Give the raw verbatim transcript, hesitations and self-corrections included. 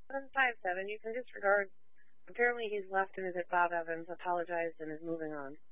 seven five seven, you can disregard. Apparently he's left and is at Bob Evans, apologized, and is moving on.